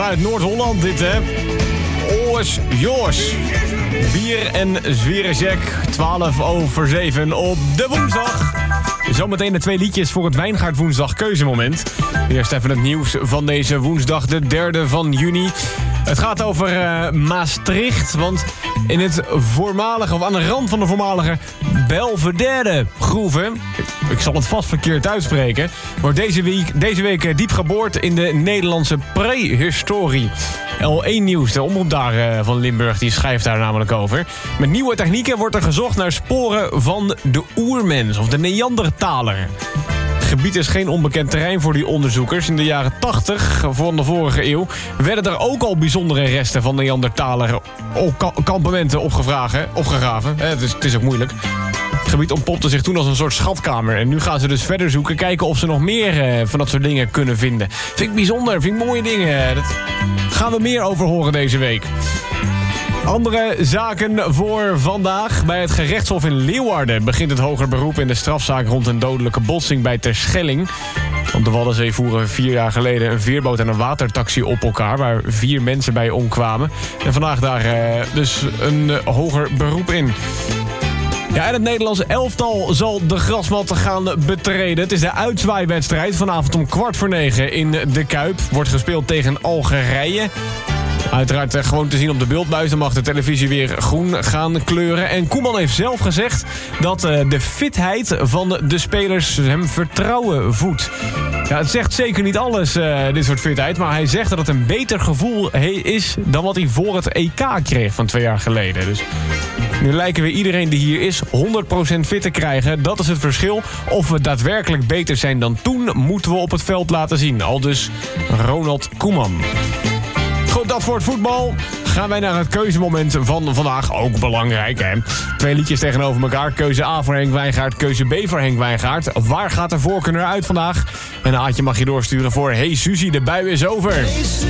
vanuit Noord-Holland dit, hè. Oos Joos. Bier en Zwierenjack, 7:12 op de woensdag. Zometeen de 2 liedjes voor het Wijngaard Woensdag keuzemoment. Eerst even het nieuws van deze woensdag, de 3e van juni. Het gaat over Maastricht, want in het voormalige, of aan de rand van de voormalige Belvedere groeve, ik zal het vast verkeerd uitspreken, wordt deze week diep geboord in de Nederlandse prehistorie. L1 Nieuws, de omroep daar van Limburg, die schrijft daar namelijk over. Met nieuwe technieken wordt er gezocht naar sporen van de oermens, of de Neandertaler. Het gebied is geen onbekend terrein voor die onderzoekers. In de jaren 80 van de vorige eeuw werden er ook al bijzondere resten van Neandertaler kampementen opgegraven. Het is ook moeilijk. Het gebied ontpopte zich toen als een soort schatkamer. En nu gaan ze dus verder zoeken, kijken of ze nog meer van dat soort dingen kunnen vinden. Vind ik bijzonder, vind ik mooie dingen. Daar gaan we meer over horen deze week. Andere zaken voor vandaag. Bij het gerechtshof in Leeuwarden begint het hoger beroep in de strafzaak rond een dodelijke botsing bij Terschelling. Op de Waddenzee voeren 4 jaar geleden een veerboot en een watertaxi op elkaar, waar 4 mensen bij omkwamen. En vandaag daar dus een hoger beroep in. Ja, en het Nederlandse elftal zal de grasmat gaan betreden. Het is de uitzwaaiwedstrijd vanavond om 8:45 in de Kuip. Wordt gespeeld tegen Algerije. Uiteraard gewoon te zien op de beeldbuis. Dan mag de televisie weer groen gaan kleuren. En Koeman heeft zelf gezegd dat de fitheid van de spelers hem vertrouwen voedt. Ja, het zegt zeker niet alles, dit soort fitheid. Maar hij zegt dat het een beter gevoel is dan wat hij voor het EK kreeg van 2 jaar geleden. Dus nu lijken we iedereen die hier is 100% fit te krijgen. Dat is het verschil. Of we daadwerkelijk beter zijn dan toen, moeten we op het veld laten zien. Aldus Ronald Koeman. Goed, dat voor het voetbal. Gaan wij naar het keuzemoment van vandaag. Ook belangrijk, hè? 2 liedjes tegenover elkaar. Keuze A voor Henk Wijngaard, keuze B voor Henk Wijngaard. Waar gaat de voorkeur naar uit vandaag? En een Aatje mag je doorsturen voor Hey Suzy, de bui is over. Hey Suzy,